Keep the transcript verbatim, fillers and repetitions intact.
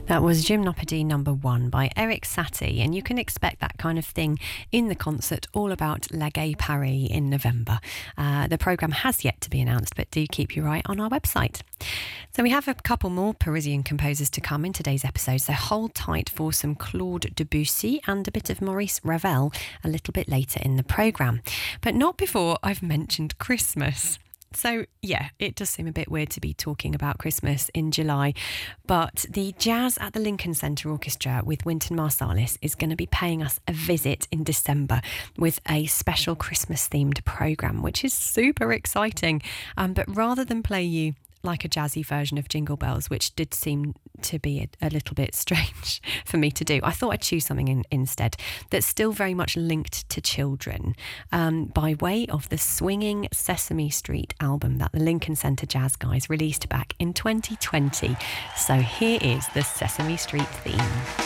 That was Gymnopédie number one by Eric Satie, and you can expect that kind of thing in the concert all about La Gay Paris in November. Uh, the programme has yet to be announced, but do keep your eye on our website. So we have a couple more Parisian composers to come in today's episode, so hold tight for some Claude Debussy and a bit of Maurice Ravel a little bit later in the programme. But not before I've mentioned Christmas. So, yeah, it does seem a bit weird to be talking about Christmas in July, but the Jazz at the Lincoln Center Orchestra with Wynton Marsalis is going to be paying us a visit in December with a special Christmas-themed programme, which is super exciting. Um, but rather than play you like a jazzy version of Jingle Bells, which did seem to be a, a little bit strange for me to do, I thought I'd choose something in, instead that's still very much linked to children, um, by way of the swinging Sesame Street album that the Lincoln Center Jazz guys released back in twenty twenty. So here is the Sesame Street theme.